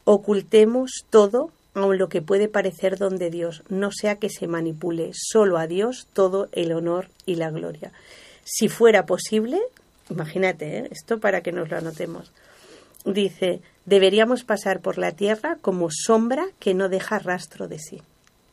Ocultemos todo, aun lo que puede parecer don de Dios, no sea que se manipule. Solo a Dios todo el honor y la gloria. Si fuera posible, imagínate, esto para que nos lo anotemos. Dice, deberíamos pasar por la tierra como sombra que no deja rastro de sí.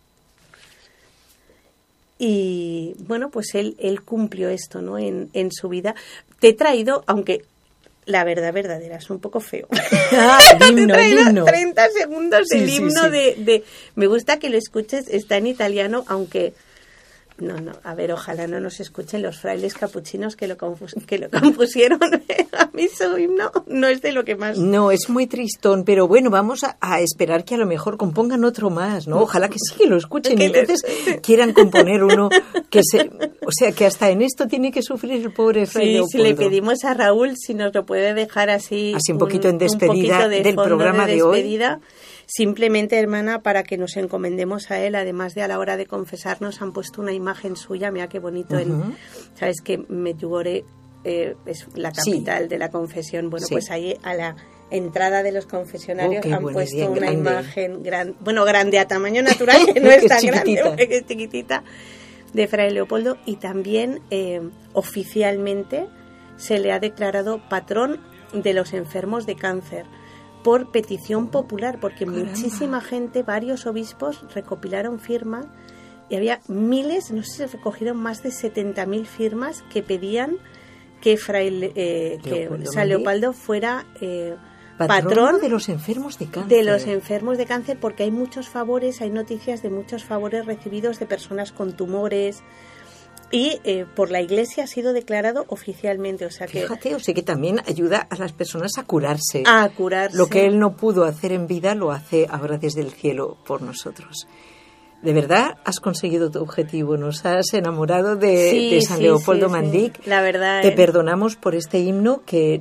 Y bueno, pues él cumplió esto, ¿no? En su vida. Te he traído, aunque la verdad verdadera es un poco feo. El himno, te he traído el himno. 30 segundos del himno sí. de... Me gusta que lo escuches, está en italiano, aunque... No, a ver, ojalá no nos escuchen los frailes capuchinos que lo compusieron. A mí su himno no es de lo que más... No, es muy tristón, pero bueno, vamos a esperar que a lo mejor compongan otro más, ¿no? Ojalá que sí que lo escuchen y entonces quieran componer uno o sea, que hasta en esto tiene que sufrir el pobre Fray Leopoldo. Sí, le pedimos a Raúl si nos lo puede dejar así un poquito en despedida un poquito del programa de hoy. Simplemente, hermana, para que nos encomendemos a él, además de a la hora de confesarnos, han puesto una imagen suya, mira qué bonito, sabes que Medjugorje es la capital de la confesión, bueno, pues ahí a la entrada de los confesionarios han puesto una imagen grande a tamaño natural, que no es tan grande, porque es chiquitita, de Fray Leopoldo, y también oficialmente se le ha declarado patrón de los enfermos de cáncer, por petición popular, porque muchísima gente, varios obispos recopilaron firmas y había miles, no sé si recogieron más de 70.000 firmas que pedían que San Leopoldo fuera patrón de los enfermos de cáncer. De los enfermos de cáncer, porque hay muchos favores, hay noticias de muchos favores recibidos de personas con tumores. Y por la Iglesia ha sido declarado oficialmente. O sea que, fíjate, o sea que también ayuda a las personas a curarse. A curarse. Lo que él no pudo hacer en vida lo hace ahora desde el cielo por nosotros. De verdad has conseguido tu objetivo, nos has enamorado de San Leopoldo Mandic. La verdad. Te perdonamos por este himno que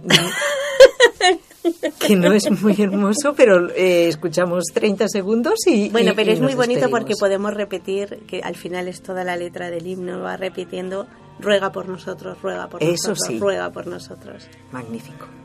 no es muy hermoso, pero escuchamos 30 segundos y bueno, pero y es muy bonito despedimos. Porque podemos repetir, que al final es toda la letra del himno, va repitiendo, ruega por nosotros, ruega por nosotros, ruega por nosotros. Magnífico.